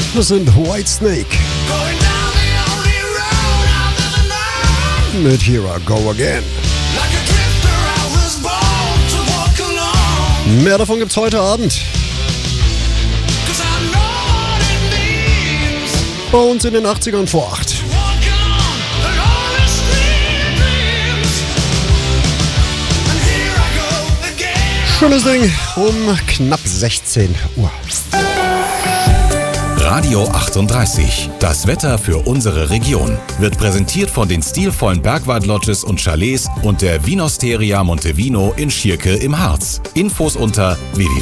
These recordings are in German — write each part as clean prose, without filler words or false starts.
Das sind Whitesnake. Mit Here I Go Again. Mehr davon gibt's heute Abend. Bei uns in den 80ern vor 8. Schönes Ding um knapp 16 Uhr. Radio 38, das Wetter für unsere Region, wird präsentiert von den stilvollen Bergwald-Lodges und Chalets und der Vinosteria Montevino in Schierke im Harz. Infos unter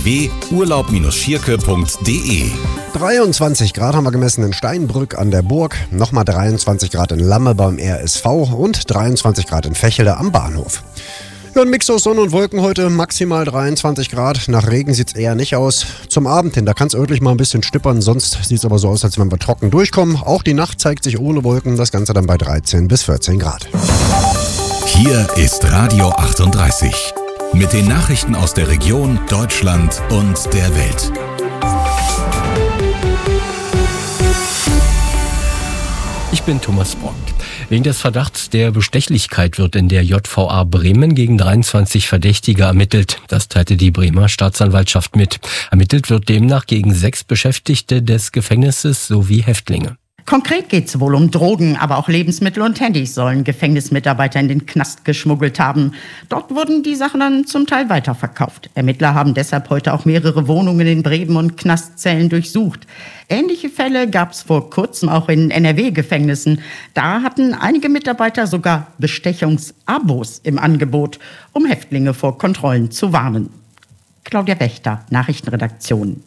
www.urlaub-schierke.de. 23 Grad haben wir gemessen in Steinbrück an der Burg, nochmal 23 Grad in Lamme beim RSV und 23 Grad in Fächelde am Bahnhof. Ja, ein Mix aus Sonne und Wolken heute, maximal 23 Grad. Nach Regen sieht es eher nicht aus. Zum Abend hin, da kann es örtlich mal ein bisschen stippern, sonst sieht es aber so aus, als wenn wir trocken durchkommen. Auch die Nacht zeigt sich ohne Wolken, das Ganze dann bei 13 bis 14 Grad. Hier ist Radio 38 mit den Nachrichten aus der Region, Deutschland und der Welt. Ich bin Thomas Brock. Wegen des Verdachts der Bestechlichkeit wird in der JVA Bremen gegen 23 Verdächtige ermittelt. Das teilte die Bremer Staatsanwaltschaft mit. Ermittelt wird demnach gegen 6 Beschäftigte des Gefängnisses sowie Häftlinge. Konkret geht es wohl um Drogen, aber auch Lebensmittel und Handys sollen Gefängnismitarbeiter in den Knast geschmuggelt haben. Dort wurden die Sachen dann zum Teil weiterverkauft. Ermittler haben deshalb heute auch mehrere Wohnungen in Bremen und Knastzellen durchsucht. Ähnliche Fälle gab es vor kurzem auch in NRW-Gefängnissen. Da hatten einige Mitarbeiter sogar Bestechungsabos im Angebot, um Häftlinge vor Kontrollen zu warnen. Claudia Wächter, Nachrichtenredaktion.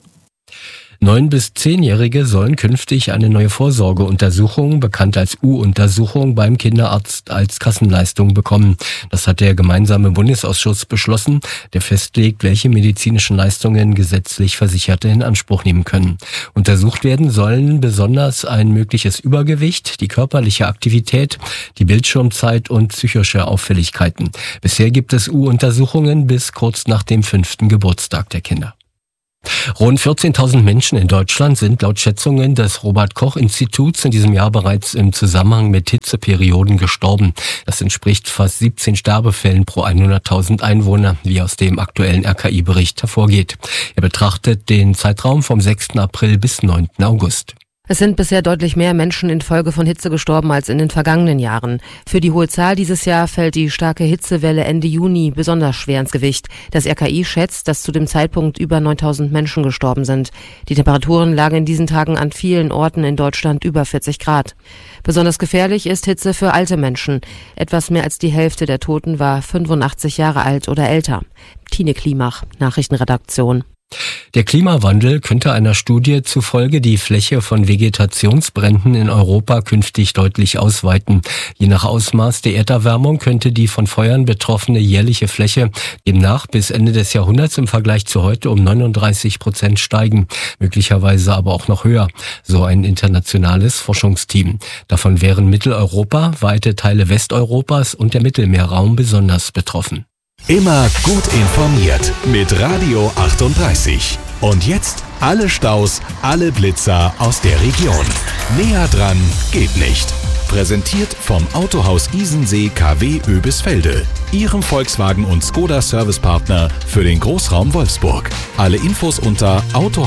9- bis 10-Jährige sollen künftig eine neue Vorsorgeuntersuchung, bekannt als U-Untersuchung, beim Kinderarzt als Kassenleistung bekommen. Das hat der gemeinsame Bundesausschuss beschlossen, der festlegt, welche medizinischen Leistungen gesetzlich Versicherte in Anspruch nehmen können. Untersucht werden sollen besonders ein mögliches Übergewicht, die körperliche Aktivität, die Bildschirmzeit und psychische Auffälligkeiten. Bisher gibt es U-Untersuchungen bis kurz nach dem 5. Geburtstag der Kinder. Rund 14.000 Menschen in Deutschland sind laut Schätzungen des Robert-Koch-Instituts in diesem Jahr bereits im Zusammenhang mit Hitzeperioden gestorben. Das entspricht fast 17 Sterbefällen pro 100.000 Einwohner, wie aus dem aktuellen RKI-Bericht hervorgeht. Er betrachtet den Zeitraum vom 6. April bis 9. August. Es sind bisher deutlich mehr Menschen infolge von Hitze gestorben als in den vergangenen Jahren. Für die hohe Zahl dieses Jahr fällt die starke Hitzewelle Ende Juni besonders schwer ins Gewicht. Das RKI schätzt, dass zu dem Zeitpunkt über 9.000 Menschen gestorben sind. Die Temperaturen lagen in diesen Tagen an vielen Orten in Deutschland über 40 Grad. Besonders gefährlich ist Hitze für alte Menschen. Etwas mehr als die Hälfte der Toten war 85 Jahre alt oder älter. Tine Klimach, Nachrichtenredaktion. Der Klimawandel könnte einer Studie zufolge die Fläche von Vegetationsbränden in Europa künftig deutlich ausweiten. Je nach Ausmaß der Erderwärmung könnte die von Feuern betroffene jährliche Fläche demnach bis Ende des Jahrhunderts im Vergleich zu heute um 39% steigen, möglicherweise aber auch noch höher, so ein internationales Forschungsteam. Davon wären Mitteleuropa, weite Teile Westeuropas und der Mittelmeerraum besonders betroffen. Immer gut informiert mit Radio 38. Und jetzt alle Staus, alle Blitzer aus der Region. Näher dran geht nicht. Präsentiert vom Autohaus Isensee KW Oebisfelde, Ihrem Volkswagen und Skoda Servicepartner für den Großraum Wolfsburg. Alle Infos unter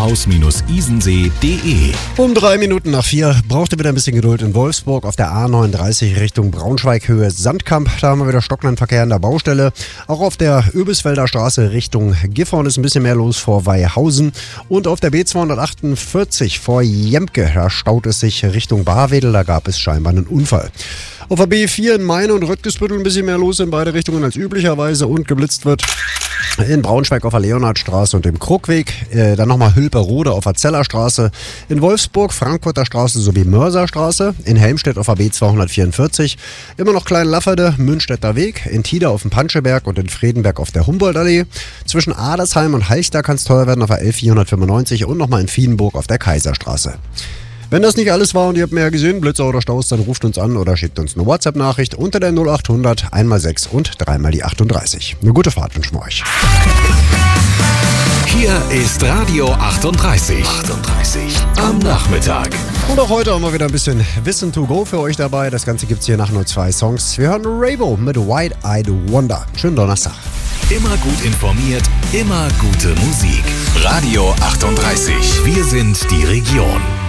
autohaus-isensee.de. Um 3 Minuten nach 4 braucht ihr wieder ein bisschen Geduld in Wolfsburg auf der A39 Richtung Braunschweig Höhe Sandkamp. Da haben wir wieder stockenden Verkehr an der Baustelle. Auch auf der Oebisfelder Straße Richtung Gifhorn ist ein bisschen mehr los vor Weihausen. Und auf der B248 vor Jemke, da staut es sich Richtung Barwedel. Da gab es scheinbar einen Unfall. Auf der B4 in Meine und Röttgesbüttel ein bisschen mehr los in beide Richtungen als üblicherweise und geblitzt wird. In Braunschweig auf der Leonhardstraße und dem Krugweg. Dann nochmal Hülperode auf der Zellerstraße. In Wolfsburg, Frankfurter Straße sowie Mörserstraße. In Helmstedt auf der B244. Immer noch Kleinlafferde, Münstetter Weg. In Tida auf dem Panscheberg und in Fredenberg auf der Humboldtallee. Zwischen Adersheim und Halchda kann es teuer werden auf der L495 und nochmal in Viehdenburg auf der Kaiserstraße. Wenn das nicht alles war und ihr habt mehr gesehen, Blitzer oder Staus, dann ruft uns an oder schickt uns eine WhatsApp-Nachricht unter der 0800 1x6 und 3x38. Eine gute Fahrt wünschen wir euch. Hier ist Radio 38. am Nachmittag. Und auch heute haben wir wieder ein bisschen Wissen to go für euch dabei. Das Ganze gibt's hier nach nur 2 Songs. Wir hören Raybo mit Wide Eyed Wonder. Schönen Donnerstag. Immer gut informiert, immer gute Musik. Radio 38. Wir sind die Region.